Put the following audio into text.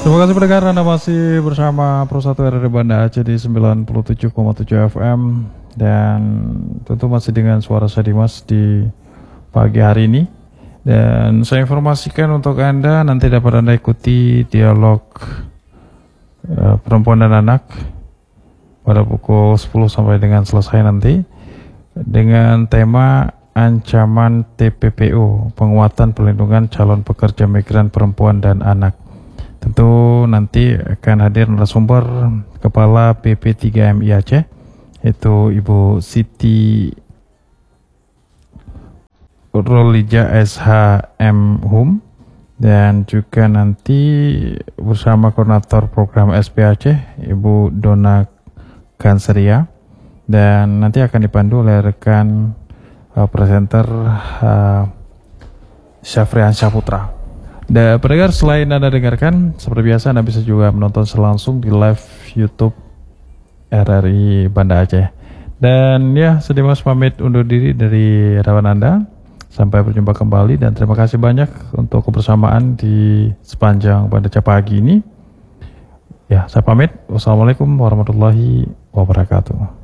Terima kasih pendengar, Anda masih bersama Pro 1 RRI Banda Aceh di 97,7 FM. Dan tentu masih dengan suara saya Dimas di pagi hari ini. Dan saya informasikan untuk Anda, nanti dapat Anda ikuti dialog perempuan dan anak pada pukul 10 sampai dengan selesai nanti, dengan tema ancaman TPPO, penguatan perlindungan calon pekerja migran perempuan dan anak. Tentu nanti akan hadir narasumber Kepala PP3MI Aceh, yaitu Ibu Siti Rolija SHM Hum, dan juga nanti bersama koordinator program SP Aceh, Ibu Dona Kanseria, dan nanti akan dipandu oleh rekan presenter Syafrian Syaputra. Dan pendengar, selain Anda dengarkan, seperti biasa Anda bisa juga menonton selangsung di live YouTube RRI Banda Aceh. Dan ya, saya Dimas pamit undur diri dari hadapan Anda. Sampai berjumpa kembali dan terima kasih banyak untuk kebersamaan di sepanjang Banda Aceh pagi ini. Ya, saya pamit. Wassalamualaikum warahmatullahi wabarakatuh.